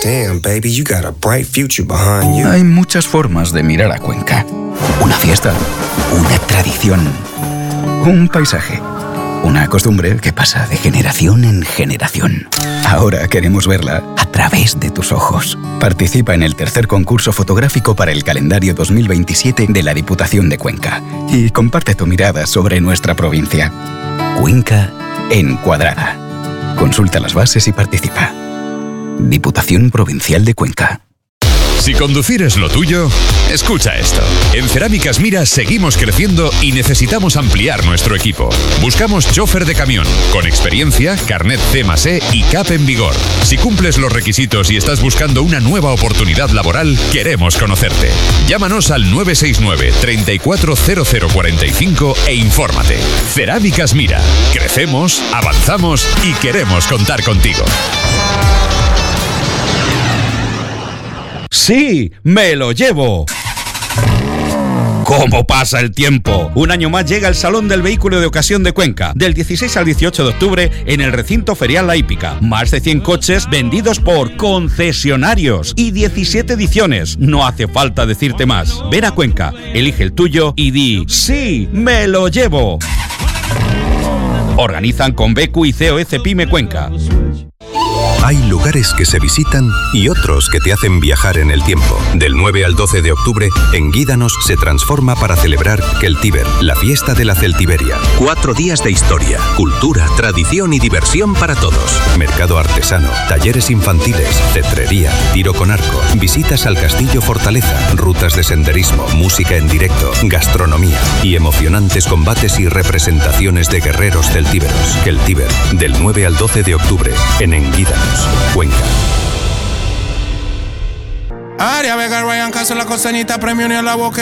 Damn, baby, you got a bright future behind you. Hay muchas formas de mirar a Cuenca. Una fiesta, una tradición, un paisaje, una costumbre que pasa de generación en generación. Ahora queremos verla a través de tus ojos. Participa en el tercer concurso fotográfico para el calendario 2027 de la Diputación de Cuenca y comparte tu mirada sobre nuestra provincia. Cuenca Encuadrada. Consulta las bases y participa. Diputación Provincial de Cuenca. Si conducir es lo tuyo, escucha esto. En Cerámicas Mira seguimos creciendo y necesitamos ampliar nuestro equipo. Buscamos chofer de camión, con experiencia, carnet C+E y CAP en vigor. Si cumples los requisitos y estás buscando una nueva oportunidad laboral, queremos conocerte. Llámanos al 969 340045 e infórmate. Cerámicas Mira. Crecemos, avanzamos y queremos contar contigo. ¡Sí! ¡Me lo llevo! ¿Cómo pasa el tiempo? Un año más llega el Salón del Vehículo de Ocasión de Cuenca, del 16 al 18 de octubre en el recinto ferial La Hípica. Más de 100 coches vendidos por concesionarios y 17 ediciones. No hace falta decirte más. Ven a Cuenca, elige el tuyo y di ¡sí! ¡Me lo llevo! Organizan Convecu y COS Pyme Cuenca. Hay lugares que se visitan y otros que te hacen viajar en el tiempo. Del 9 al 12 de octubre, Enguídanos se transforma para celebrar Celtíber, la fiesta de la Celtiberia. 4 días de historia, cultura, tradición y diversión para todos. Mercado artesano, talleres infantiles, cetrería, tiro con arco, visitas al Castillo Fortaleza, rutas de senderismo, música en directo, gastronomía y emocionantes combates y representaciones de guerreros celtíberos. Celtíber, del 9 al 12 de octubre, en Enguídanos, Cuenca. Aria Vega, Ryan Castro, la costanita, premio ni a la boca.